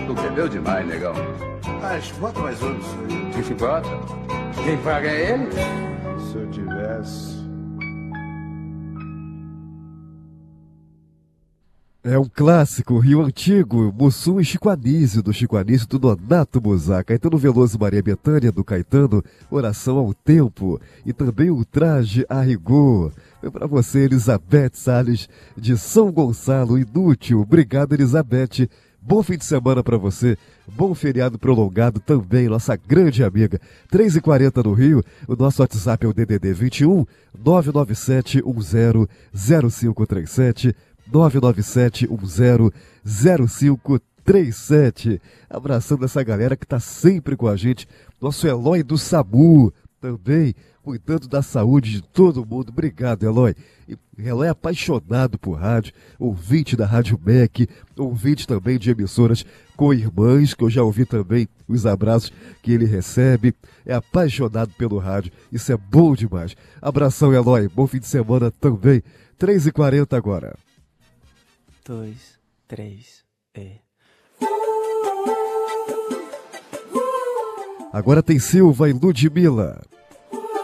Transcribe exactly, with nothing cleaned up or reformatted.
Tu bebeu demais, negão. Mas bota mais um nisso aí. Que se bota? Quem paga é ele? Se eu tivesse... É um clássico, Rio Antigo, Mussum e Chico Anísio, do Chico Anísio, do Nonato Mozart, Caetano Veloso, Maria Bethânia, do Caetano, Oração ao Tempo, e também Ultraje a Rigor. Foi pra você, Elizabeth Salles, de São Gonçalo, Inútil. Obrigado, Elizabeth. Bom fim de semana pra você, bom feriado prolongado também, nossa grande amiga. três e quarenta no Rio, o nosso WhatsApp é o D D D vinte e um, nove nove sete um zero zero cinco três sete, nove nove sete um zero zero cinco três sete. Abraçando essa galera que tá sempre com a gente. Nosso Eloy do SAMU também, cuidando da saúde de todo mundo. Obrigado, Eloy. E Eloy é apaixonado por rádio, ouvinte da Rádio M E C, ouvinte também de emissoras com irmãs, que eu já ouvi também os abraços que ele recebe. É apaixonado pelo rádio. Isso é bom demais. Abração, Eloy. Bom fim de semana também. três e quarenta agora. Dois, três, e... Agora tem Silva e Ludmilla.